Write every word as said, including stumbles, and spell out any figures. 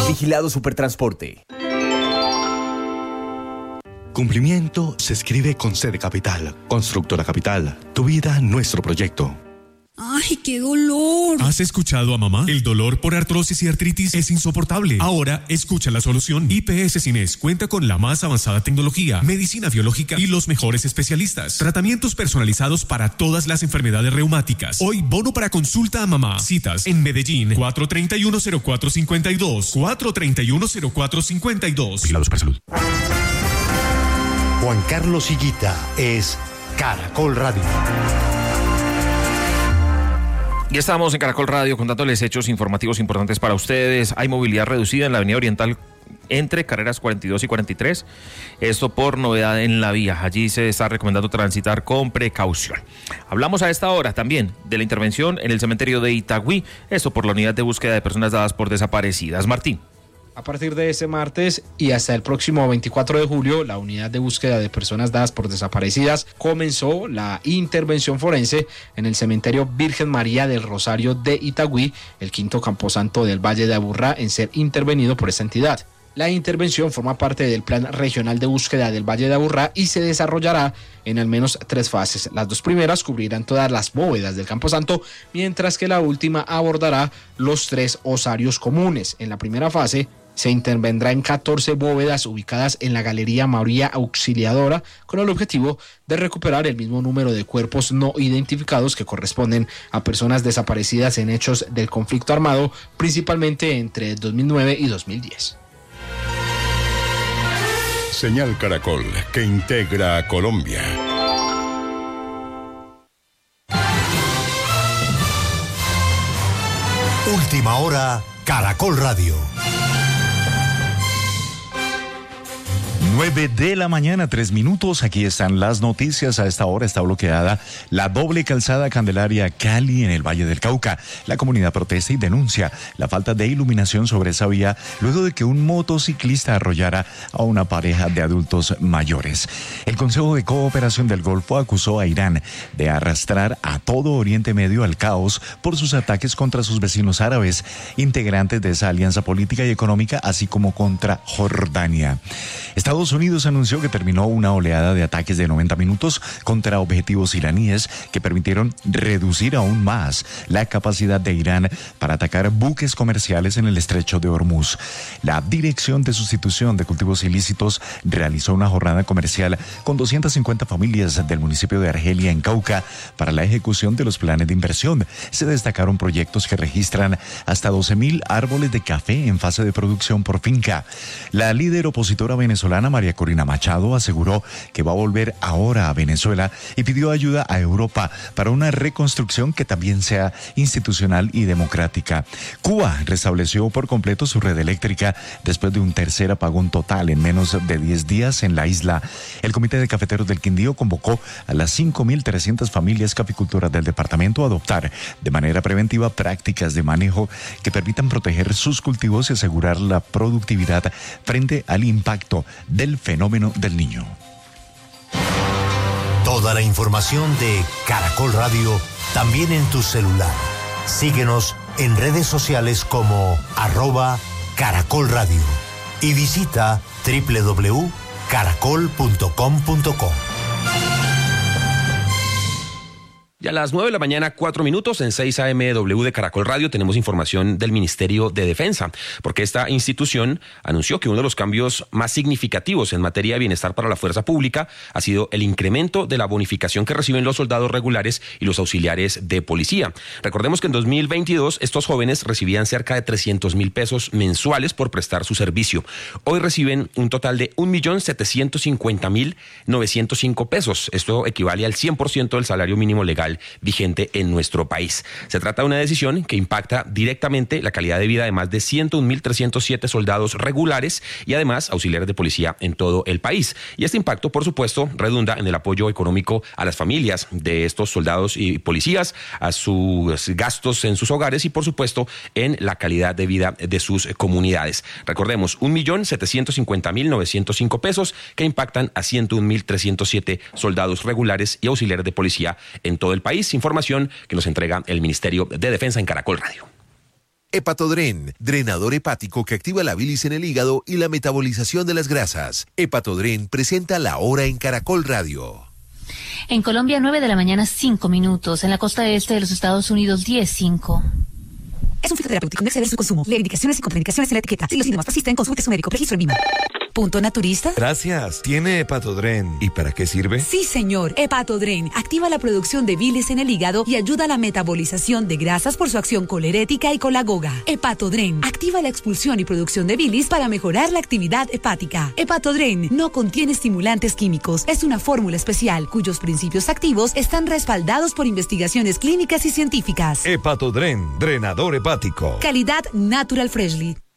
Vigilado Supertransporte. Cumplimiento se escribe con C de Capital. Constructora Capital. Tu vida, nuestro proyecto. ¡Ay, qué dolor! ¿Has escuchado a mamá? El dolor por artrosis y artritis es insoportable. Ahora, escucha la solución. I P S Cines cuenta con la más avanzada tecnología, medicina biológica y los mejores especialistas. Tratamientos personalizados para todas las enfermedades reumáticas. Hoy, bono para consulta a mamá. Citas en Medellín, cuatro treinta y uno cero cuatro cincuenta y dos. cuatro treinta y uno cero cuatro cincuenta y dos. Vigilados para salud. Juan Carlos Higuita es Caracol Radio. Ya estamos en Caracol Radio contándoles hechos informativos importantes para ustedes. Hay movilidad reducida en la avenida Oriental entre carreras cuarenta y dos y cuarenta y tres. Esto por novedad en la vía. Allí se está recomendando transitar con precaución. Hablamos a esta hora también de la intervención en el cementerio de Itagüí. Esto por la unidad de búsqueda de personas dadas por desaparecidas. Martín. A partir de este martes y hasta el próximo veinticuatro de julio, la unidad de búsqueda de personas dadas por desaparecidas comenzó la intervención forense en el cementerio Virgen María del Rosario de Itagüí, el quinto camposanto del Valle de Aburrá en ser intervenido por esta entidad. La intervención forma parte del Plan Regional de Búsqueda del Valle de Aburrá y se desarrollará en al menos tres fases. Las dos primeras cubrirán todas las bóvedas del camposanto, mientras que la última abordará los tres osarios comunes. En la primera fase se intervendrá en catorce bóvedas ubicadas en la Galería María Auxiliadora, con el objetivo de recuperar el mismo número de cuerpos no identificados que corresponden a personas desaparecidas en hechos del conflicto armado, principalmente entre dos mil nueve y dos mil diez. Señal Caracol, que integra a Colombia. Última hora, Caracol Radio. nueve de la mañana, tres minutos. Aquí están las noticias. A esta hora está bloqueada la doble calzada Candelaria Cali en el Valle del Cauca. La comunidad protesta y denuncia la falta de iluminación sobre esa vía luego de que un motociclista arrollara a una pareja de adultos mayores. El Consejo de Cooperación del Golfo acusó a Irán de arrastrar a todo Oriente Medio al caos por sus ataques contra sus vecinos árabes, integrantes de esa alianza política y económica, así como contra Jordania. Estados Unidos anunció que terminó una oleada de ataques de noventa minutos contra objetivos iraníes que permitieron reducir aún más la capacidad de Irán para atacar buques comerciales en el estrecho de Hormuz. La Dirección de Sustitución de Cultivos Ilícitos realizó una jornada comercial con doscientas cincuenta familias del municipio de Argelia en Cauca para la ejecución de los planes de inversión. Se destacaron proyectos que registran hasta doce mil árboles de café en fase de producción por finca. La líder opositora venezolana María Corina Machado aseguró que va a volver ahora a Venezuela y pidió ayuda a Europa para una reconstrucción que también sea institucional y democrática. Cuba restableció por completo su red eléctrica después de un tercer apagón total en menos de diez días en la isla. El Comité de Cafeteros del Quindío convocó a las cinco mil trescientas familias caficultoras del departamento a adoptar de manera preventiva prácticas de manejo que permitan proteger sus cultivos y asegurar la productividad frente al impacto del fenómeno del Niño. Toda la información de Caracol Radio también en tu celular. Síguenos en redes sociales como arroba Caracol Radio y visita doble u doble u doble u punto caracol punto com punto co. Ya a las nueve de la mañana, cuatro minutos, en seis A M W de Caracol Radio tenemos información del Ministerio de Defensa, porque esta institución anunció que uno de los cambios más significativos en materia de bienestar para la fuerza pública ha sido el incremento de la bonificación que reciben los soldados regulares y los auxiliares de policía. Recordemos que en dos mil veintidós estos jóvenes recibían cerca de trescientos mil pesos mensuales por prestar su servicio. Hoy reciben un total de un millón setecientos cincuenta mil novecientos cinco pesos. Esto equivale al cien por ciento del salario mínimo legal vigente en nuestro país. Se trata de una decisión que impacta directamente la calidad de vida de más de ciento un mil trescientos siete soldados regulares y además auxiliares de policía en todo el país. Y este impacto, por supuesto, redunda en el apoyo económico a las familias de estos soldados y policías, a sus gastos en sus hogares y, por supuesto, en la calidad de vida de sus comunidades. Recordemos, un millón setecientos cincuenta mil novecientos cinco pesos que impactan a ciento un mil trescientos siete soldados regulares y auxiliares de policía en todo el país. Información que nos entrega el Ministerio de Defensa en Caracol Radio. Hepatodren, drenador hepático que activa la bilis en el hígado y la metabolización de las grasas. Hepatodren presenta La Hora en Caracol Radio. En Colombia, nueve de la mañana, cinco minutos. En la costa este de los Estados Unidos, diez, cinco. Es un fitoterapéutico, no exceder su consumo. Lee indicaciones y contraindicaciones en la etiqueta. Si los síntomas persisten, consulte a su médico. Registro en Vima. ¿Punto naturista? Gracias. ¿Tiene Hepatodren? ¿Y para qué sirve? Sí, señor. Hepatodren activa la producción de bilis en el hígado y ayuda a la metabolización de grasas por su acción colerética y colagoga. Hepatodren activa la expulsión y producción de bilis para mejorar la actividad hepática. Hepatodren no contiene estimulantes químicos. Es una fórmula especial cuyos principios activos están respaldados por investigaciones clínicas y científicas. Hepatodren, drenador hepático. Calidad Natural Freshly.